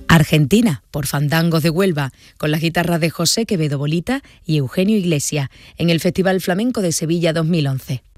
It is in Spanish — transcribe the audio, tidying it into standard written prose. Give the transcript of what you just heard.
Argentina, por Fandangos de Huelva, con las guitarras de José Quevedo Bolita y Eugenio Iglesias, en el Festival Flamenco de Sevilla 2011.